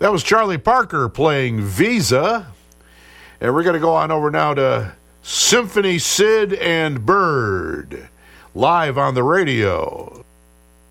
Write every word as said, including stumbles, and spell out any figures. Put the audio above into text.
That was Charlie Parker playing Visa. And we're going to go on over now to Symphony Sid and Bird, live on the radio.